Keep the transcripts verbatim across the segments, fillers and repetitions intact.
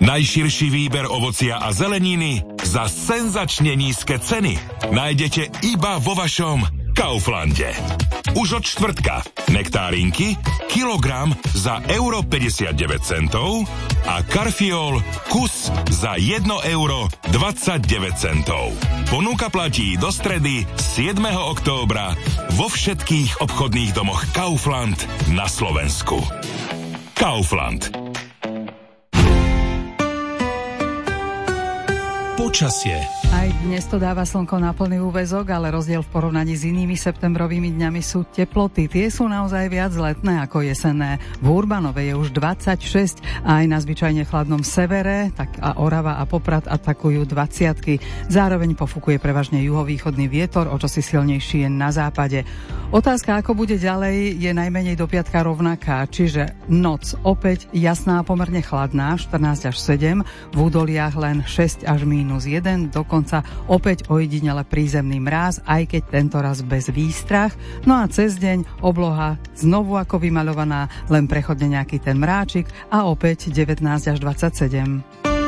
Najširší výber ovocia a zeleniny za senzačne nízke ceny nájdete iba vo vašom Kauflande. Už od štvrtka nektárinky kilogram za euro päťdesiatdeväť centov a karfiol kus za jedno euro dvadsaťdeväť centov. Ponuka platí do stredy siedmeho októbra vo všetkých obchodných domoch Kaufland na Slovensku. Kaufland. Počasie. Aj dnes to dáva slnko na plný úväzok, ale rozdiel v porovnaní s inými septembrovými dňami sú teploty. Tie sú naozaj viac letné ako jesenné. V Urbanove je už dvadsaťšesť a aj na zvyčajne chladnom severe, tak a Orava a Poprad atakujú dvadsiatky. Zároveň pofúkuje prevažne juhovýchodný vietor, o čosi silnejší je na západe. Otázka, ako bude ďalej, je najmenej do piatka rovnaká, čiže noc opäť jasná a pomerne chladná, štrnásť až sedem, v údoliach len šesť až mínus jeden, dokonca opäť ojedinele prízemný mráz, aj keď tento raz bez výstrach. No a cez deň obloha znovu ako vymaľovaná, len prechodne nejaký ten mráčik a opäť devätnásť až dvadsaťsedem.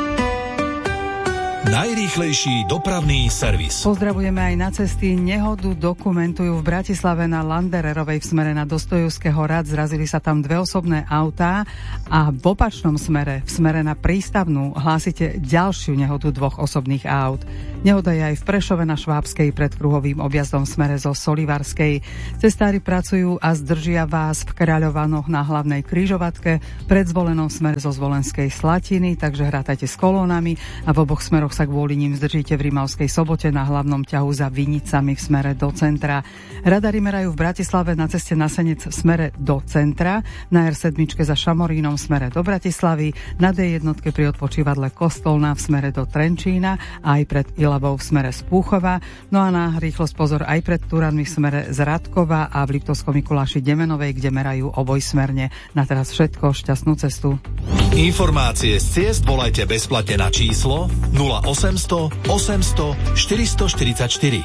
Najrýchlejší dopravný servis. Pozdravujeme aj na cesty. Nehodu dokumentujú v Bratislave na Landererovej v smere na Dostojevského rad. Zrazili sa tam dve osobné autá a v opačnom smere, v smere na Prístavnú, hlásite ďalšiu nehodu dvoch osobných aut. Nehoda je aj v Prešove na Švábskej pred kruhovým objazdom v smere zo Solivarskej. Cestári pracujú a zdržia vás v Kráľovanoch na hlavnej križovatke, pred Zvolenom smere zo Zvolenskej Slatiny, takže hrátajte s kolónami a v oboch smeroch sa kvôli ním zdržíte v Rimavskej Sobote na hlavnom ťahu za Vinicami v smere do centra. Radary merajú v Bratislave na ceste na Senec v smere do centra, na er sedem za Šamorínom v smere do Bratislavy, na dé jedna pri odpočívadle Kostolná v smere do Trenčína a aj pred Ilavou v smere z Púchova, no a na rýchlosť pozor aj pred Turanmi v smere z Radkova a v Liptovskom Mikuláši Demenovej, kde merajú obojsmerne. Na teraz všetko, šťastnú cestu. Informácie z ciest volajte bezplatne na číslo nula osemsto osemsto štyristoštyridsaťštyri.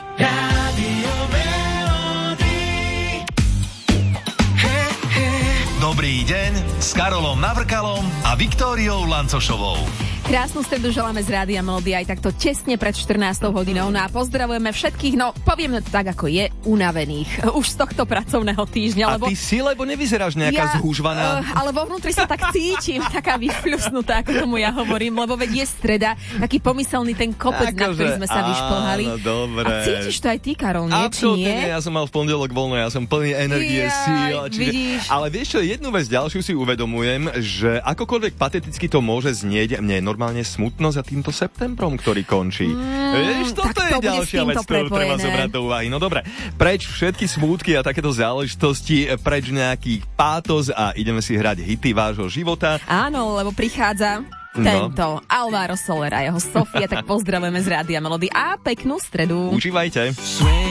Dobrý deň s Karolom Navrkalom a Viktóriou Lancošovou. Krásnu stredu želáme z Rádia Melody aj takto tesne pred štrnástou hodinou. No a pozdravujeme všetkých, no povieme to tak, ako je, unavených. Už z tohto pracovného týždňa. Lebo a ty si, lebo nevyzeráš nejaká ja, zhúžvaná. Uh, ale vo vnútri sa tak cítim, taká vyfľusnutá, ako tomu ja hovorím, lebo veď je streda, taký pomyselný ten kopec, ako na ktorý sme sa vyšplhali. Áno, dobre. A cítiš to aj ty, Karol, nie? Absolutne nie? nie, ja som mal v pondelok voľno, ja som plný energie, síl. Vidíš. Ale vieš čo, jednu vec ďalšiu si uvedomujem, že akokoľvek pateticky to môže znieť, mne normálne smutno za týmto septembrom, ktorý končí. Mm, Vieš, toto to je ďalšia vec, ktorú treba zobrať do úvahy. No dobre, preč všetky smútky a takéto záležitosti, preč nejaký pátos a ideme si hrať hity vášho života. Áno, lebo prichádza tento no. Alvaro Soler a jeho Sofia, tak pozdravujeme z Rádia Melody a peknú stredu. Užívajte.